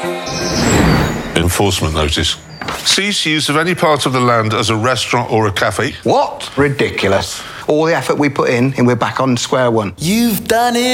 Enforcement notice. Cease use of any part of the land as a restaurant or a cafe. What? Ridiculous. All the effort we put in and we're back on square one. You've done it.